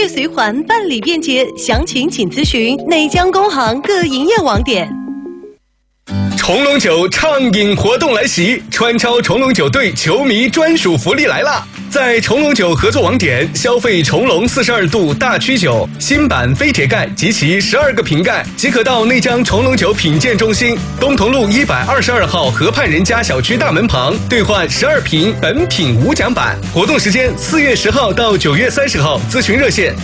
续随还，办理便捷，详情请咨询内江工行各营业网点。 重龙酒畅饮活动来袭，川超重龙酒队球迷专属福利来啦！在重龙酒合作网点消费重龙42度大曲酒新版飞铁盖及其12个瓶盖，即可到内江重龙酒品鉴中心东同路122号河畔人家小区大门旁兑换12瓶本品无奖版。活动时间4月10号到9月30号，咨询热线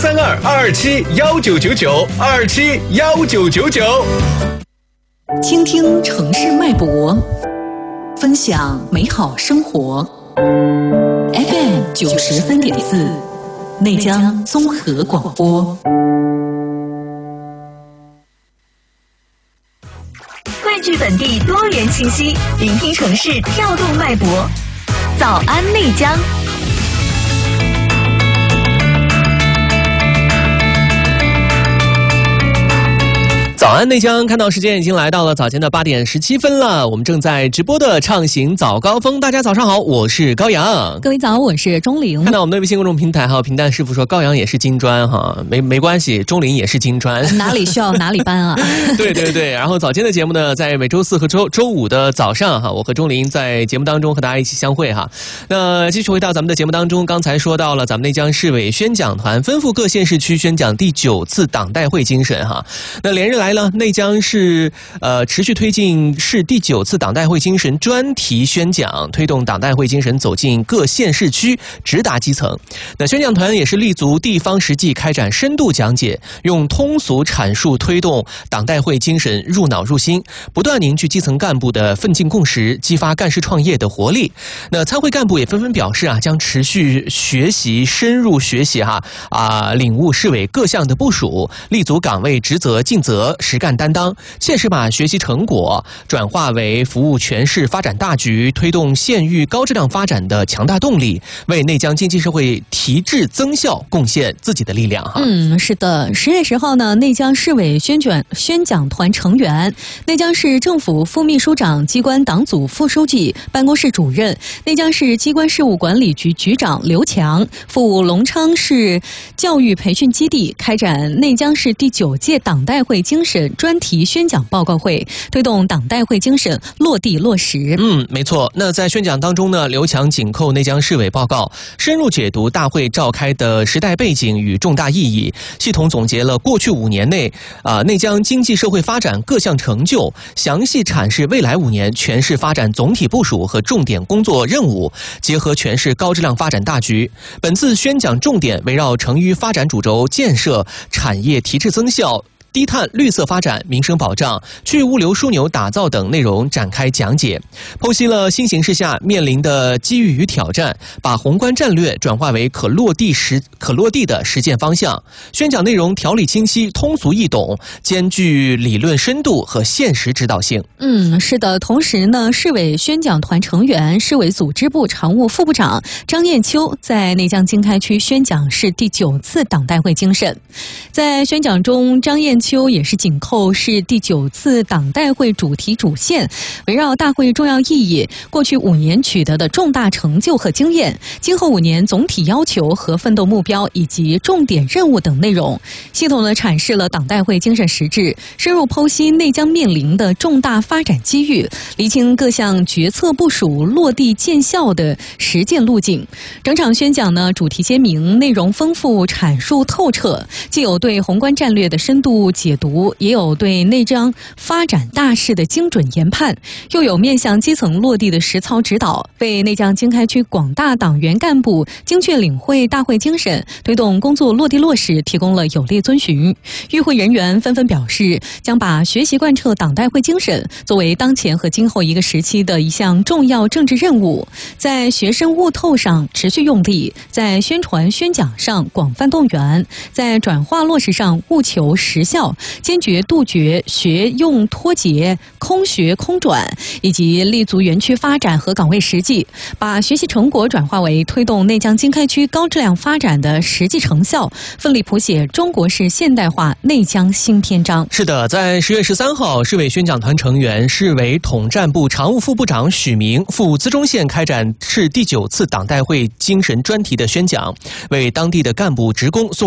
0832-227-1999，227-1999。 倾听城市脉搏，分享美好生活。FM 93.4，内江综合广播。 汇聚本地多元信息，聆听城市跳动脉搏。早安内江。 早安内江，看到时间已经来到了早间的8点17分了，我们正在直播的畅行早高峰。大家早上好，我是高阳。 各位早，我是钟玲。 看到我们的微信公众平台还有平淡师傅说高阳也是金砖哈，没关系，钟玲也是金砖， 哪里需要哪里搬啊。 对对对，然后早间的节目呢，在每周4和周五的早上哈，我和钟玲在节目当中和大家一起相会哈。那继续回到咱们的节目当中，刚才说到了咱们内江市委宣讲团吩咐各县市区宣讲第9次党代会精神哈。那连日来呢，内江市持续推进市第9次党代会精神专题宣讲，推动党代会精神走进各县市区，直达基层。那宣讲团也是立足地方实际，开展深度讲解，用通俗阐述推动党代会精神入脑入心，不断凝聚基层干部的奋进共识，激发干事创业的活力。那参会干部也纷纷表示将持续学习，深入学习领悟市委各项的部署，立足岗位职责尽责，实干担当，切实把学习成果转化为服务全市发展大局，推动县域高质量发展的强大动力，为内江经济社会提质增效贡献自己的力量是的，10月10号呢，内江市委宣讲团成员、内江市政府副秘书长、机关党组副书记、办公室主任、内江市机关事务管理局局长刘强赴隆昌市教育培训基地开展内江市第9届党代会精神专题宣讲报告会，推动党代会精神落地落实。 没错。那在宣讲当中呢，刘强紧扣内江市委报告，深入解读大会召开的时代背景与重大意义，系统总结了过去5年内内江经济社会发展各项成就，详细阐释未来5年全市发展总体部署和重点工作任务，结合全市高质量发展大局。本次宣讲重点围绕成渝发展主轴建设、产业提质增效、低碳绿色发展、民生保障、去物流枢纽打造等内容展开讲解，剖析了新形势下面临的机遇与挑战，把宏观战略转化为可落地的实践方向。宣讲内容条理清晰、通俗易懂，兼具理论深度和现实指导性。 是的。同时呢，市委宣讲团成员、市委组织部常务副部长张艳秋在内江经开区宣讲市第9次党代会精神。在宣讲中，张艳秋也是紧扣市第9次党代会主题主线，围绕大会重要意义、过去5年取得的重大成就和经验、今后5年总体要求和奋斗目标以及重点任务等内容，系统地阐释了党代会精神实质，深入剖析内江面临的重大发展机遇，厘清各项决策部署落地见效的实践路径。整场宣讲呢，主题鲜明，内容丰富，阐述透彻，既有对宏观战略的深度解读，也有对内江发展大势的精准研判，又有面向基层落地的实操指导，为内江经开区广大党员干部精确领会大会精神，推动工作落地落实提供了有力遵循。与会人员纷纷表示，将把学习贯彻党代会精神作为当前和今后一个时期的一项重要政治任务，在学生悟透上持续用力，在宣传宣讲上广泛动员，在转化落实上务求实效，坚决杜绝学用脱节、空学空转，以及立足园区发展和岗位实际，把学习成果转化为推动内江经开区高质量发展的实际成效，奋力谱写中国式现代化内江新篇章。 是的，在10月13号，市委宣讲团成员、市委统战部常务副部长许明赴资中县开展市第9次党代会精神专题的宣讲，为当地的干部职工送